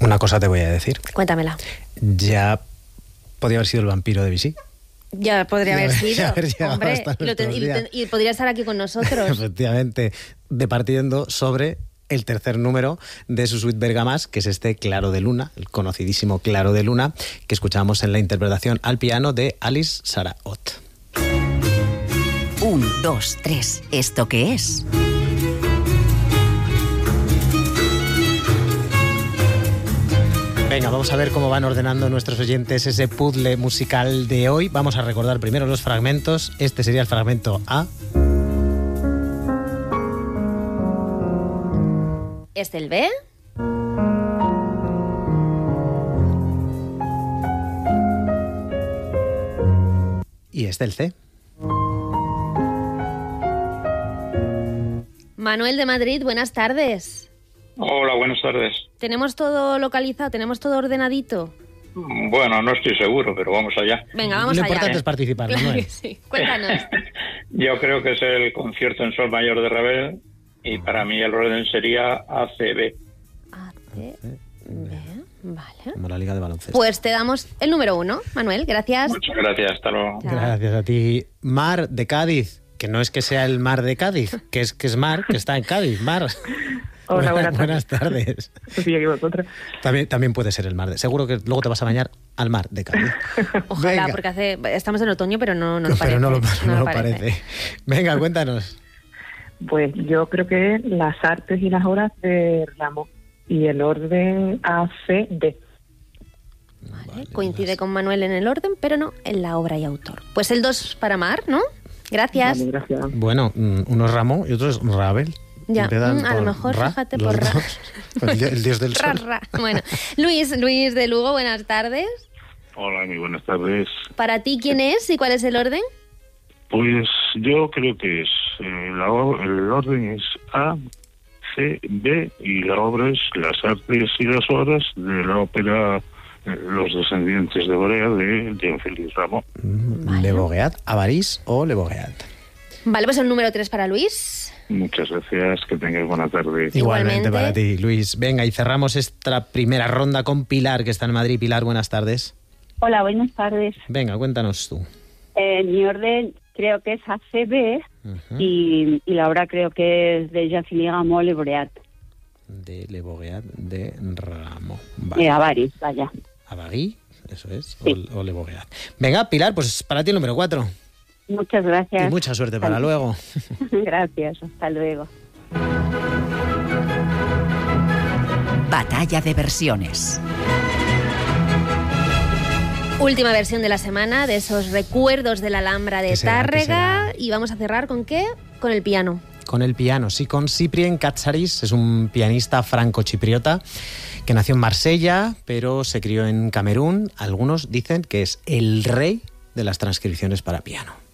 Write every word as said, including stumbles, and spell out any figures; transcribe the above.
Una cosa te voy a decir. Cuéntamela. Ya podría haber sido el vampiro de Vichy. Ya podría haber sido. Ya haber llegado Hombre, hasta y, lo ten- nuestros y lo ten- días. y podría estar aquí con nosotros. Efectivamente, departiendo sobre el tercer número de su suite Bergamasque, que es este Claro de Luna, el conocidísimo Claro de Luna, que escuchamos en la interpretación al piano de Alice Saraot. Un, dos, tres. ¿Esto qué es? Venga, vamos a ver cómo van ordenando nuestros oyentes ese puzzle musical de hoy. Vamos a recordar primero los fragmentos. Este sería el fragmento A. ¿Este el B? Y este el C. Manuel de Madrid, buenas tardes. Hola, buenas tardes. ¿Tenemos todo localizado? ¿Tenemos todo ordenadito? Bueno, no estoy seguro, pero vamos allá. Venga, vamos Lo allá. importante es participar, Claro Manuel. que sí. Cuéntanos. Yo creo que es el concierto en sol mayor de Ravel y para mí el orden sería A C B. A, C, B, vale. Como la Liga de Baloncesto. Pues te damos el número uno, Manuel, gracias. Muchas gracias, hasta luego. Chao. Gracias a ti. Mar de Cádiz, que no es que sea el mar de Cádiz, que es que es mar, que está en Cádiz. Mar. Hola, buenas tardes. Buenas tardes. Sí, aquí vosotros. También, también puede ser el mar de... Seguro que luego te vas a bañar al mar de Cádiz. Ojalá, Venga. porque hace estamos en otoño, pero no, no lo parece. Pero no lo, no lo parece. parece. Venga, cuéntanos. Pues yo creo que las artes y las obras de Ramo y el orden A C D. Vale, coincide con Manuel en el orden, pero no en la obra y autor. Pues el dos para Mar, ¿no? Gracias. Vale, gracias. Bueno, mm, uno es Ramón y otro es Ravel. Ya, Empiezan mm, a lo por mejor, Ra, fíjate, los por Ra. dos. El, di- el dios del Ra, sol. ra. Bueno, Luis, Luis de Lugo, buenas tardes. Hola, muy buenas tardes. ¿Para ti quién es y cuál es el orden? Pues yo creo que es eh, la, o- el orden es A, C, B y la obra es Las artes y las obras de la ópera eh, Los descendientes de Borea de Jean-Félix Rameau. Mm, Le Bogueat, Avarís o Le Bogueat. Vale, pues el número tres para Luis. Muchas gracias, que tengáis buena tarde. Igualmente, Igualmente. para ti, Luis. Venga, y cerramos esta primera ronda con Pilar, que está en Madrid. Pilar, buenas tardes. Hola, buenas tardes. Venga, cuéntanos tú. Eh, mi orden creo que es A C B Ujú. y, y la obra creo que es de Jean-Philippe Rameau, Le Boreat, De Le Bogueat de Ramo. de Vale. Avaris, vaya. Avarí, eso es, Sí. o, o Le Bogueat. Venga, Pilar, pues para ti el número cuatro. Muchas gracias. Y mucha suerte para luego. Gracias, hasta luego. Batalla de versiones. Última versión de la semana de esos recuerdos de la Alhambra de ¿Qué será? ¿Qué Tárrega. será? Y vamos a cerrar ¿con qué? Con el piano. Con el piano, sí, con Cyprien Katsaris, es un pianista franco-chipriota que nació en Marsella, pero se crió en Camerún. Algunos dicen que es el rey de las transcripciones para piano.